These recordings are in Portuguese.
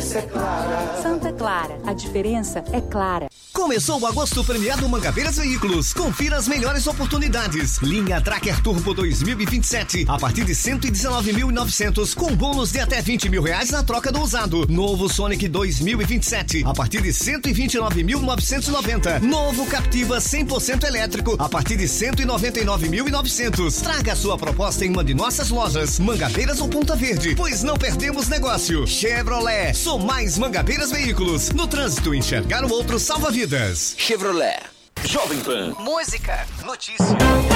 diferença é clara. Santa Clara, a diferença é clara. Começou o agosto premiado Mangabeiras Veículos. Confira as melhores oportunidades. Linha Tracker Turbo 2027 a partir de 119.900 com bônus de até R$20 mil na troca do usado. Novo Sonic 2027 a partir de 129.990. Novo Captiva 100% elétrico a partir de 199.900. Traga a sua proposta em uma de nossas lojas, Mangabeiras ou Ponta Verde, pois não perdemos negócio. Chevrolet, sou mais Mangabeiras Veículos. No trânsito, enxergar o outro salva vidas. Chevrolet. Jovem Pan. Música. Notícia.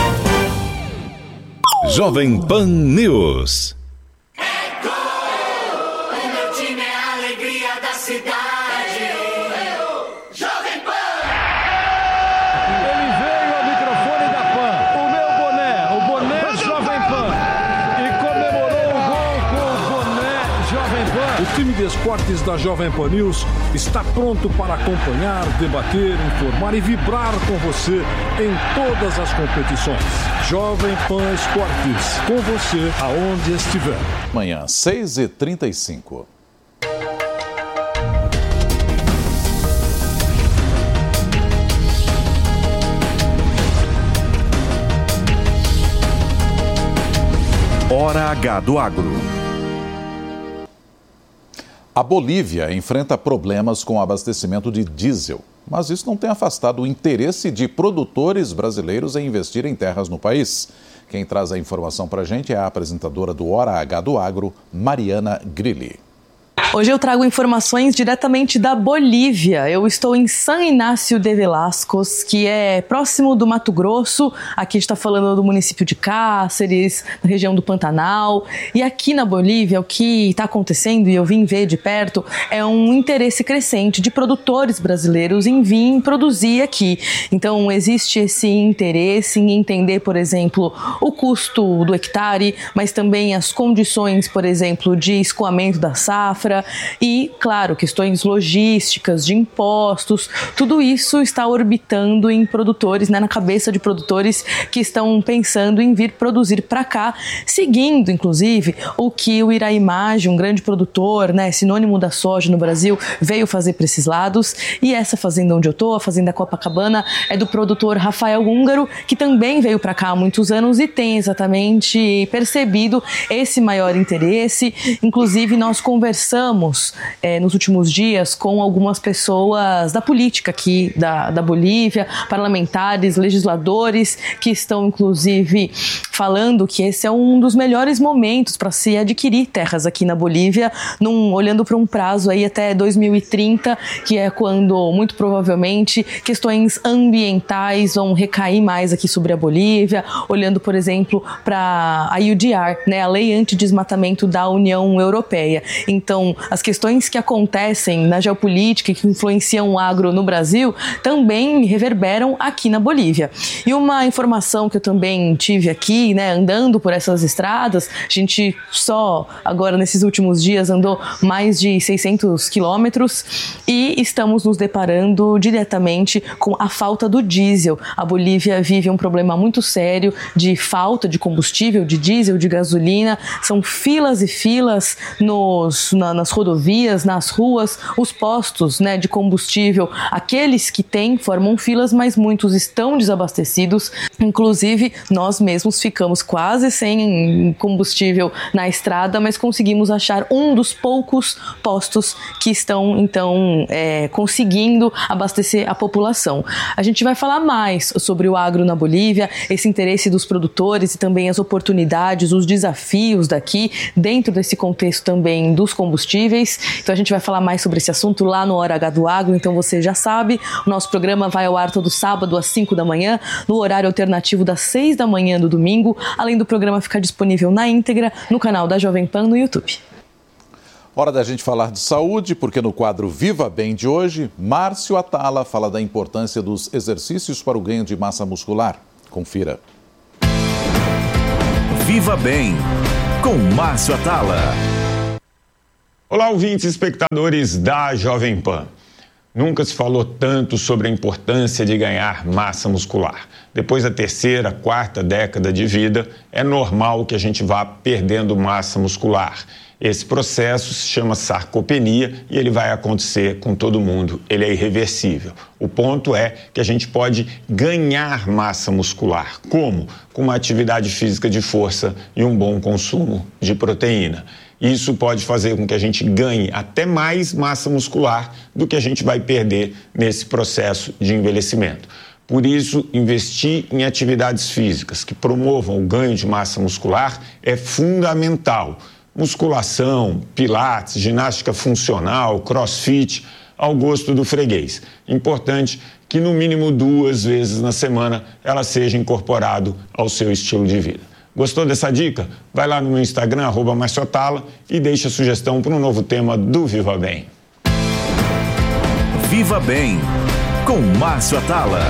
Jovem Pan News. É gol! O meu time é a alegria da cidade. Jovem Pan! Ele veio ao microfone da Pan. O meu boné, o boné Jovem Pan. E comemorou o gol com o boné Jovem Pan. O time de esportes da Jovem Pan News está pronto para acompanhar, debater, informar e vibrar com você em todas as competições. Jovem Pan Esportes, com você aonde estiver. Amanhã, 6h35. Hora H do Agro. A Bolívia enfrenta problemas com o abastecimento de diesel, mas isso não tem afastado o interesse de produtores brasileiros em investir em terras no país. Quem traz a informação para a gente é a apresentadora do Hora H do Agro, Mariana Grilli. Hoje eu trago informações diretamente da Bolívia. Eu estou em San Inácio de Velascos, que é próximo do Mato Grosso. Aqui a gente está falando do município de Cáceres, na região do Pantanal. E aqui na Bolívia, o que está acontecendo, e eu vim ver de perto, é um interesse crescente de produtores brasileiros em vir produzir aqui. Então, existe esse interesse em entender, por exemplo, o custo do hectare, mas também as condições, por exemplo, de escoamento da safra. E, claro, questões logísticas, de impostos, tudo isso está orbitando em produtores, né, na cabeça de produtores que estão pensando em vir produzir para cá, seguindo, inclusive, o que o Iraimage, um grande produtor, né, sinônimo da soja no Brasil, veio fazer para esses lados. E essa fazenda onde eu estou, a fazenda Copacabana, é do produtor Rafael Húngaro, que também veio para cá há muitos anos e tem exatamente percebido esse maior interesse. Inclusive, nós conversamos nos últimos dias com algumas pessoas da política aqui da Bolívia, parlamentares, legisladores, que estão inclusive falando que esse é um dos melhores momentos para se adquirir terras aqui na Bolívia, olhando para um prazo aí até 2030, que é quando muito provavelmente questões ambientais vão recair mais aqui sobre a Bolívia, olhando, por exemplo, para a UDR, né, a Lei Antidesmatamento da União Europeia. Então, as questões que acontecem na geopolítica e que influenciam o agro no Brasil também reverberam aqui na Bolívia. E uma informação que eu também tive aqui, né, andando por essas estradas, a gente só agora nesses últimos dias andou mais de 600 quilômetros e estamos nos deparando diretamente com a falta do diesel. A Bolívia vive um problema muito sério de falta de combustível, de diesel, de gasolina. São filas e filas nas rodovias, nas ruas, os postos, né, de combustível, aqueles que têm formam filas, mas muitos estão desabastecidos. Inclusive, nós mesmos ficamos quase sem combustível na estrada, mas conseguimos achar um dos poucos postos que estão, então, conseguindo abastecer a população. A gente vai falar mais sobre o agro na Bolívia, esse interesse dos produtores e também as oportunidades, os desafios daqui, dentro desse contexto também dos combustíveis. Então a gente vai falar mais sobre esse assunto lá no Hora H do Agro. Então você já sabe, o nosso programa vai ao ar todo sábado às 5 da manhã, no horário alternativo das 6 da manhã do domingo, além do programa ficar disponível na íntegra no canal da Jovem Pan no YouTube. Hora da gente falar de saúde, porque no quadro Viva Bem de hoje, Márcio Atala fala da importância dos exercícios para o ganho de massa muscular. Confira. Viva Bem, com Márcio Atala. Olá, ouvintes e espectadores da Jovem Pan. Nunca se falou tanto sobre a importância de ganhar massa muscular. Depois da terceira, quarta década de vida, é normal que a gente vá perdendo massa muscular. Esse processo se chama sarcopenia e ele vai acontecer com todo mundo, ele é irreversível. O ponto é que a gente pode ganhar massa muscular. Como? Com uma atividade física de força e um bom consumo de proteína. Isso pode fazer com que a gente ganhe até mais massa muscular do que a gente vai perder nesse processo de envelhecimento. Por isso, investir em atividades físicas que promovam o ganho de massa muscular é fundamental. Musculação, pilates, ginástica funcional, crossfit, ao gosto do freguês. Importante que no mínimo 2 vezes na semana ela seja incorporado ao seu estilo de vida. Gostou dessa dica? Vai lá no meu Instagram, @marciotala, e deixa a sugestão para um novo tema do Viva Bem. Viva Bem, com Márcio Atala.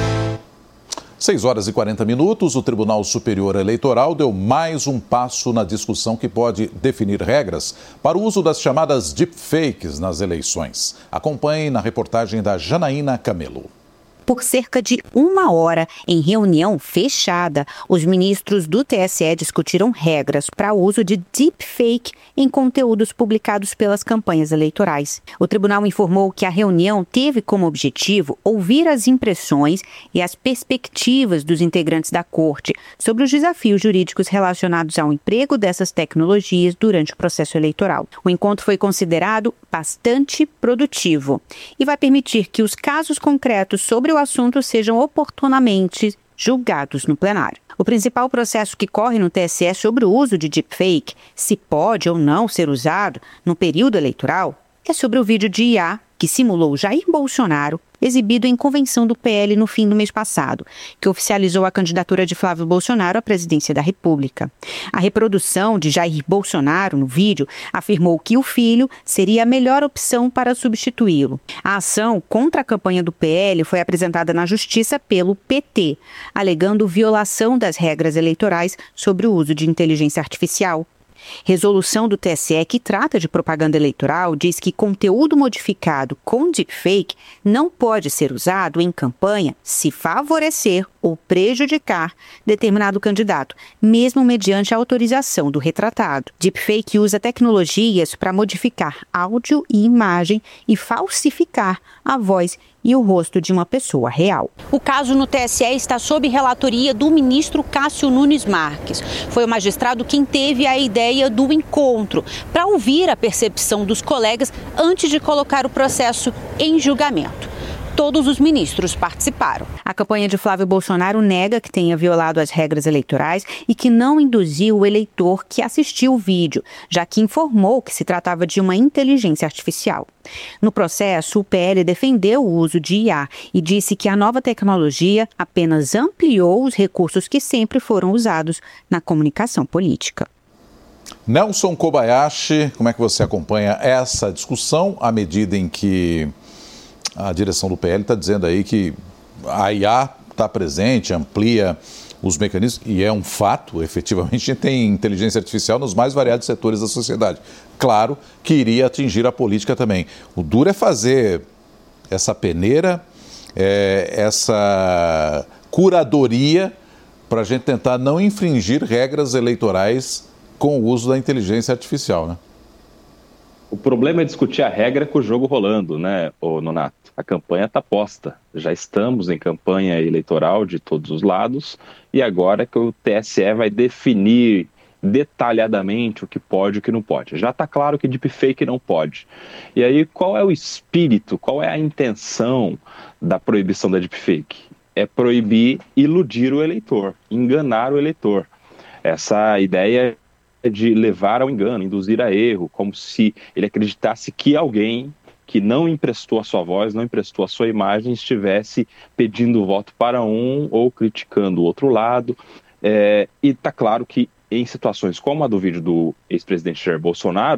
6h40, o Tribunal Superior Eleitoral deu mais um passo na discussão que pode definir regras para o uso das chamadas deepfakes nas eleições. Acompanhe na reportagem da Janaína Camelo. Por cerca de 1 hora, em reunião fechada, os ministros do TSE discutiram regras para o uso de deepfake em conteúdos publicados pelas campanhas eleitorais. O tribunal informou que a reunião teve como objetivo ouvir as impressões e as perspectivas dos integrantes da corte sobre os desafios jurídicos relacionados ao emprego dessas tecnologias durante o processo eleitoral. O encontro foi considerado bastante produtivo e vai permitir que os casos concretos sobre o assunto sejam oportunamente julgados no plenário. O principal processo que corre no TSE sobre o uso de deepfake, se pode ou não ser usado no período eleitoral, é sobre o vídeo de IA que simulou Jair Bolsonaro, exibido em convenção do PL no fim do mês passado, que oficializou a candidatura de Flávio Bolsonaro à presidência da República. A reprodução de Jair Bolsonaro no vídeo afirmou que o filho seria a melhor opção para substituí-lo. A ação contra a campanha do PL foi apresentada na Justiça pelo PT, alegando violação das regras eleitorais sobre o uso de inteligência artificial. Resolução do TSE que trata de propaganda eleitoral diz que conteúdo modificado com deepfake não pode ser usado em campanha se favorecer ou prejudicar determinado candidato, mesmo mediante a autorização do retratado. Deepfake usa tecnologias para modificar áudio e imagem e falsificar a voz e o rosto de uma pessoa real. O caso no TSE está sob relatoria do ministro Cássio Nunes Marques. Foi o magistrado quem teve a ideia do encontro para ouvir a percepção dos colegas antes de colocar o processo em julgamento. Todos os ministros participaram. A campanha de Flávio Bolsonaro nega que tenha violado as regras eleitorais e que não induziu o eleitor que assistiu o vídeo, já que informou que se tratava de uma inteligência artificial. No processo, o PL defendeu o uso de IA e disse que a nova tecnologia apenas ampliou os recursos que sempre foram usados na comunicação política. Nelson Kobayashi, como é que você acompanha essa discussão à medida em que a direção do PL está dizendo aí que a IA está presente, amplia os mecanismos, e é um fato, efetivamente, tem inteligência artificial nos mais variados setores da sociedade. Claro que iria atingir a política também. O duro é fazer essa peneira, essa curadoria, para a gente tentar não infringir regras eleitorais com o uso da inteligência artificial, né? O problema é discutir a regra com o jogo rolando, né, Nonato? A campanha está posta. Já estamos em campanha eleitoral de todos os lados e agora que o TSE vai definir detalhadamente o que pode e o que não pode. Já está claro que deepfake não pode. E aí, qual é o espírito, qual é a intenção da proibição da deepfake? É proibir iludir o eleitor, enganar o eleitor. Essa ideia de levar ao engano, induzir a erro, como se ele acreditasse que alguém que não emprestou a sua voz, não emprestou a sua imagem, estivesse pedindo voto para um ou criticando o outro lado. E está claro que em situações como a do vídeo do ex-presidente Jair Bolsonaro,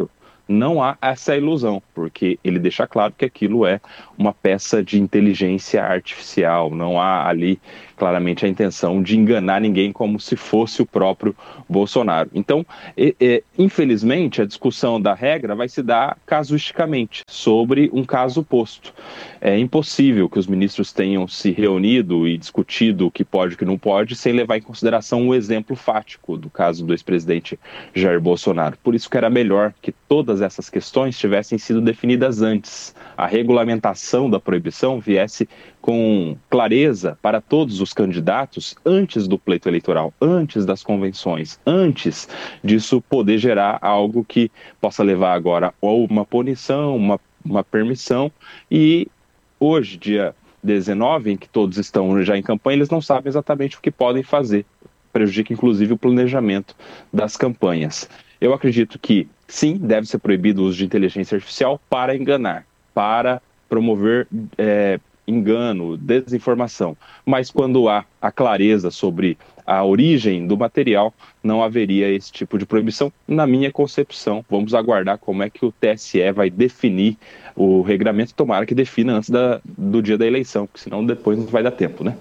não há essa ilusão, porque ele deixa claro que aquilo é uma peça de inteligência artificial, não há ali claramente a intenção de enganar ninguém como se fosse o próprio Bolsonaro. Então, infelizmente, a discussão da regra vai se dar casuisticamente, sobre um caso posto. É impossível que os ministros tenham se reunido e discutido o que pode e o que não pode, sem levar em consideração o exemplo fático do caso do ex-presidente Jair Bolsonaro. Por isso que era melhor que todas essas questões tivessem sido definidas antes. A regulamentação da proibição viesse com clareza para todos os candidatos antes do pleito eleitoral, antes das convenções, antes disso poder gerar algo que possa levar agora ou uma punição, uma permissão. E hoje, dia 19, em que todos estão já em campanha, eles não sabem exatamente o que podem fazer. Prejudica inclusive o planejamento das campanhas. Eu acredito que sim, deve ser proibido o uso de inteligência artificial para enganar, para promover engano, desinformação. Mas quando há a clareza sobre a origem do material, não haveria esse tipo de proibição, na minha concepção. Vamos aguardar como é que o TSE vai definir o regramento, tomara que defina antes do dia da eleição, porque senão depois não vai dar tempo, né?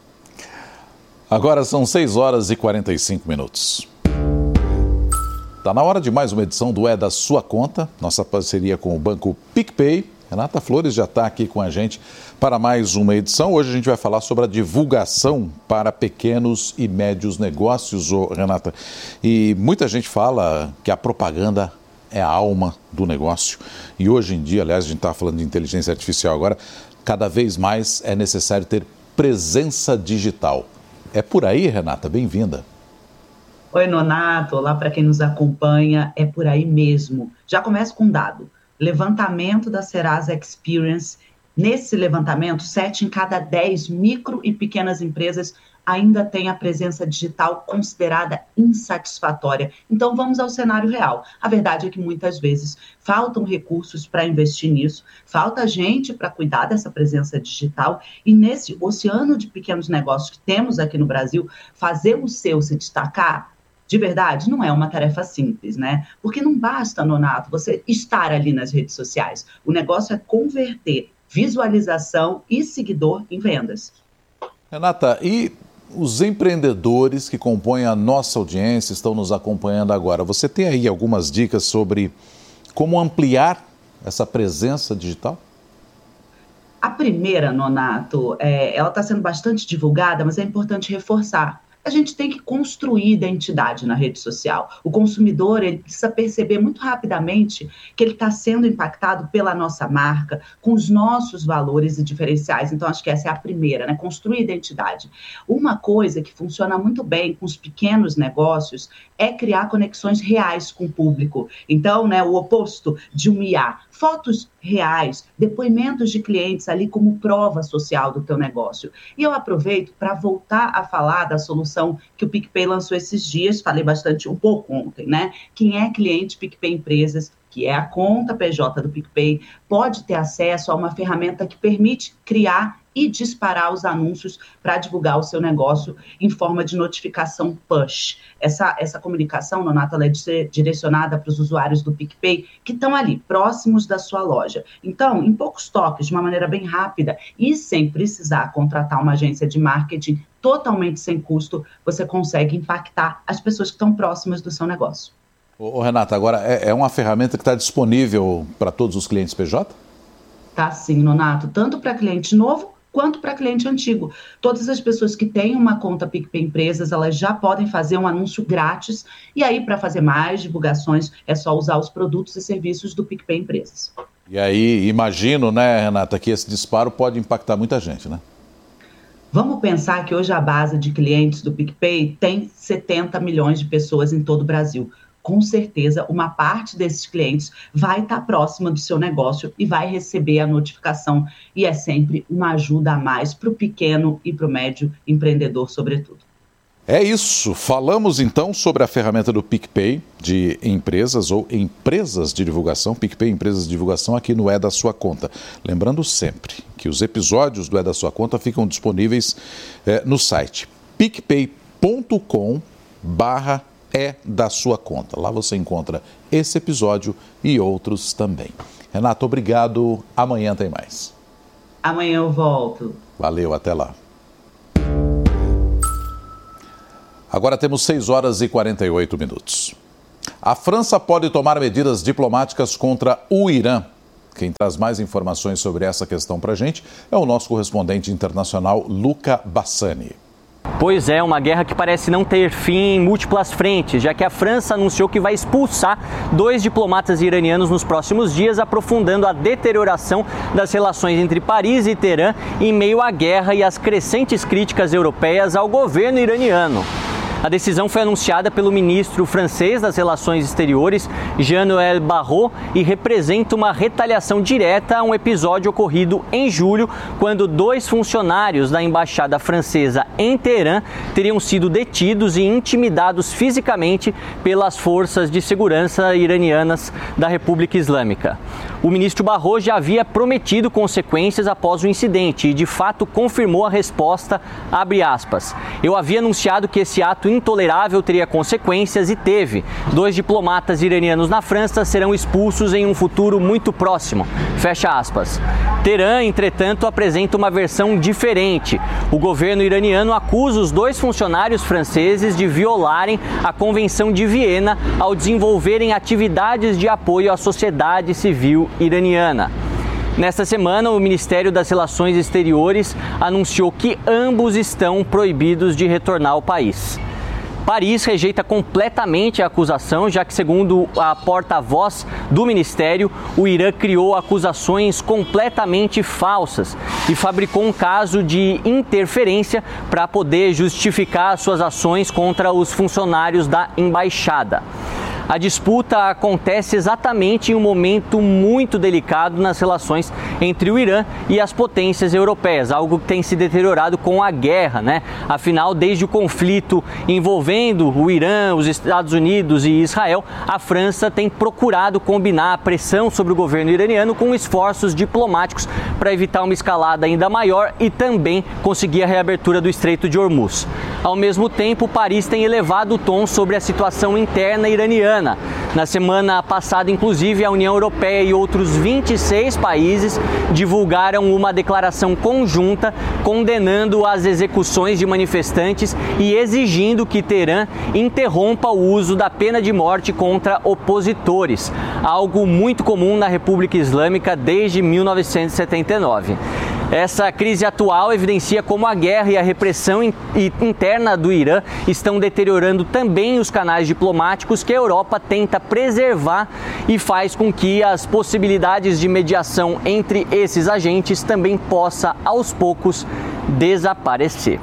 Agora são 6h45. Está na hora de mais uma edição do É da Sua Conta, nossa parceria com o Banco PicPay. Renata Flores já está aqui com a gente para mais uma edição. Hoje a gente vai falar sobre a divulgação para pequenos e médios negócios, Renata. E muita gente fala que a propaganda é a alma do negócio. E hoje em dia, aliás, a gente está falando de inteligência artificial agora, cada vez mais é necessário ter presença digital. É por aí, Renata? Bem-vinda. Oi, Nonato. Olá para quem nos acompanha. É por aí mesmo. Já começo com um dado. Levantamento da Serasa Experience. Nesse levantamento, 7 em cada 10 micro e pequenas empresas ainda têm a presença digital considerada insatisfatória. Então, vamos ao cenário real. A verdade é que muitas vezes faltam recursos para investir nisso, falta gente para cuidar dessa presença digital, e nesse oceano de pequenos negócios que temos aqui no Brasil, fazer o seu se destacar, de verdade, não é uma tarefa simples, né? Porque não basta, Nonato, você estar ali nas redes sociais. O negócio é converter visualização e seguidor em vendas. Renata, e os empreendedores que compõem a nossa audiência estão nos acompanhando agora. Você tem aí algumas dicas sobre como ampliar essa presença digital? A primeira, Nonato, ela está sendo bastante divulgada, mas é importante reforçar. A gente tem que construir identidade na rede social. O consumidor, ele precisa perceber muito rapidamente que ele está sendo impactado pela nossa marca, com os nossos valores e diferenciais. Então, acho que essa é a primeira, né? Construir identidade. Uma coisa que funciona muito bem com os pequenos negócios é criar conexões reais com o público. Então, né, o oposto de um IA. Fotos reais, depoimentos de clientes ali como prova social do teu negócio. E eu aproveito para voltar a falar da solução que o PicPay lançou esses dias, falei bastante um pouco ontem, né? Quem é cliente PicPay Empresas, que é a conta PJ do PicPay, pode ter acesso a uma ferramenta que permite criar e disparar os anúncios para divulgar o seu negócio em forma de notificação push. Essa comunicação, Nonato, ela é direcionada para os usuários do PicPay que estão ali, próximos da sua loja. Então, em poucos toques, de uma maneira bem rápida e sem precisar contratar uma agência de marketing totalmente sem custo, você consegue impactar as pessoas que estão próximas do seu negócio. Renata, agora é uma ferramenta que está disponível para todos os clientes PJ? Tá sim, Nonato, tanto para cliente novo quanto para cliente antigo. Todas as pessoas que têm uma conta PicPay Empresas, elas já podem fazer um anúncio grátis, e aí para fazer mais divulgações é só usar os produtos e serviços do PicPay Empresas. E aí, imagino, né, Renata, que esse disparo pode impactar muita gente, né? Vamos pensar que hoje a base de clientes do PicPay tem 70 milhões de pessoas em todo o Brasil. Com certeza, uma parte desses clientes vai estar próxima do seu negócio e vai receber a notificação. E é sempre uma ajuda a mais para o pequeno e para o médio empreendedor, sobretudo. É isso. Falamos então sobre a ferramenta do PicPay de empresas ou empresas de divulgação, PicPay Empresas de Divulgação, aqui no É da Sua Conta. Lembrando sempre que os episódios do É da Sua Conta ficam disponíveis no site picpay.com/É é da sua conta. Lá você encontra esse episódio e outros também. Renata, obrigado. Amanhã tem mais. Amanhã eu volto. Valeu, até lá. Agora temos 6 horas e 48 minutos. A França pode tomar medidas diplomáticas contra o Irã. Quem traz mais informações sobre essa questão para a gente é o nosso correspondente internacional, Luca Bassani. Pois é, uma guerra que parece não ter fim em múltiplas frentes, já que a França anunciou que vai expulsar 2 diplomatas iranianos nos próximos dias, aprofundando a deterioração das relações entre Paris e Teherã em meio à guerra e às crescentes críticas europeias ao governo iraniano. A decisão foi anunciada pelo ministro francês das Relações Exteriores, Jean-Noël Barrot, e representa uma retaliação direta a um episódio ocorrido em julho, quando 2 funcionários da embaixada francesa em Teherã teriam sido detidos e intimidados fisicamente pelas forças de segurança iranianas da República Islâmica. O ministro Barrot já havia prometido consequências após o incidente e, de fato, confirmou a resposta, abre aspas, eu havia anunciado que esse ato intolerável teria consequências e teve. 2 diplomatas iranianos na França serão expulsos em um futuro muito próximo. Fecha aspas. Teherã, entretanto, apresenta uma versão diferente. O governo iraniano acusa os 2 funcionários franceses de violarem a Convenção de Viena ao desenvolverem atividades de apoio à sociedade civil iraniana. Nesta semana, o Ministério das Relações Exteriores anunciou que ambos estão proibidos de retornar ao país. Paris rejeita completamente a acusação, já que, segundo a porta-voz do Ministério, o Irã criou acusações completamente falsas e fabricou um caso de interferência para poder justificar suas ações contra os funcionários da embaixada. A disputa acontece exatamente em um momento muito delicado nas relações entre o Irã e as potências europeias, algo que tem se deteriorado com a guerra, né? Afinal, desde o conflito envolvendo o Irã, os Estados Unidos e Israel, a França tem procurado combinar a pressão sobre o governo iraniano com esforços diplomáticos para evitar uma escalada ainda maior e também conseguir a reabertura do Estreito de Hormuz. Ao mesmo tempo, Paris tem elevado o tom sobre a situação interna iraniana. Na semana passada, inclusive, a União Europeia e outros 26 países divulgaram uma declaração conjunta condenando as execuções de manifestantes e exigindo que Teherã interrompa o uso da pena de morte contra opositores, algo muito comum na República Islâmica desde 1979. Essa crise atual evidencia como a guerra e a repressão interna do Irã estão deteriorando também os canais diplomáticos que a Europa tenta preservar e faz com que as possibilidades de mediação entre esses agentes também possa, aos poucos, desaparecer.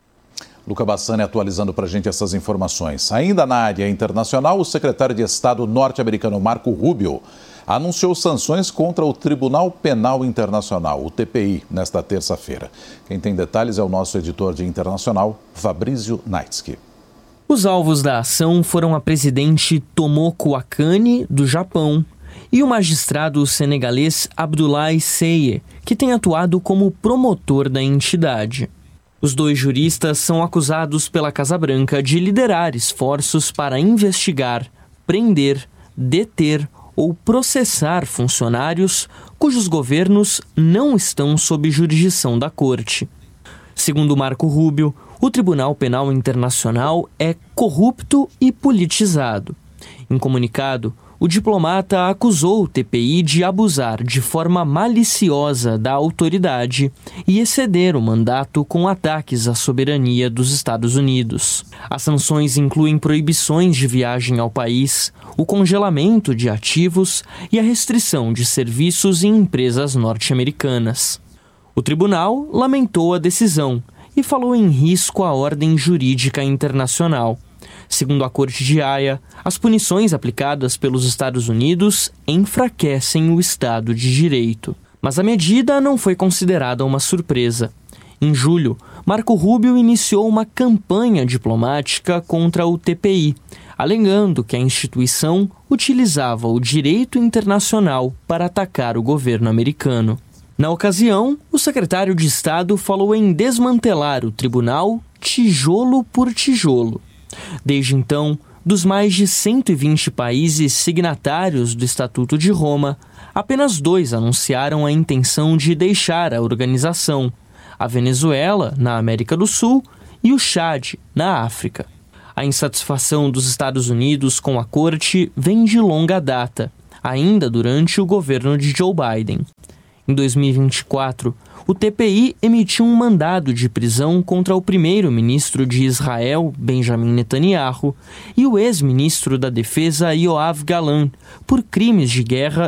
Luca Bassani atualizando para a gente essas informações. Ainda na área internacional, o secretário de Estado norte-americano Marco Rubio anunciou sanções contra o Tribunal Penal Internacional, o TPI, nesta terça-feira. Quem tem detalhes é o nosso editor de internacional, Fabrício Naitsky. Os alvos da ação foram a presidente Tomoko Akane, do Japão, e o magistrado senegalês Abdoulaye Seye, que tem atuado como promotor da entidade. Os 2 juristas são acusados pela Casa Branca de liderar esforços para investigar, prender, deter ou processar funcionários cujos governos não estão sob jurisdição da Corte. Segundo Marco Rubio, o Tribunal Penal Internacional é corrupto e politizado. Em comunicado, o diplomata acusou o TPI de abusar de forma maliciosa da autoridade e exceder o mandato com ataques à soberania dos Estados Unidos. As sanções incluem proibições de viagem ao país, o congelamento de ativos e a restrição de serviços em empresas norte-americanas. O tribunal lamentou a decisão e falou em risco à ordem jurídica internacional. Segundo a Corte de Haia, as punições aplicadas pelos Estados Unidos enfraquecem o Estado de Direito. Mas a medida não foi considerada uma surpresa. Em julho, Marco Rubio iniciou uma campanha diplomática contra o TPI, alegando que a instituição utilizava o direito internacional para atacar o governo americano. Na ocasião, o secretário de Estado falou em desmantelar o tribunal tijolo por tijolo. Desde então, Dos mais de 120 países signatários do Estatuto de Roma, apenas 2 anunciaram a intenção de deixar a organização: a Venezuela, na América do Sul, e o Chad, na África. A insatisfação dos Estados Unidos com a corte vem de longa data, ainda durante o governo de Joe Biden. Em 2024, o TPI emitiu um mandado de prisão contra o primeiro-ministro de Israel, Benjamin Netanyahu, e o ex-ministro da Defesa, Yoav Gallant, por crimes de guerra